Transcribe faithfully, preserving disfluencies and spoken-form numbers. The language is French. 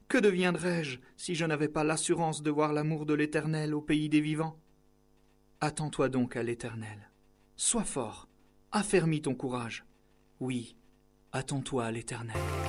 Que deviendrais-je si je n'avais pas l'assurance de voir l'amour de l'Éternel au pays des vivants? Attends-toi donc à l'Éternel. Sois fort, affermis ton courage. Oui, attends-toi à l'Éternel.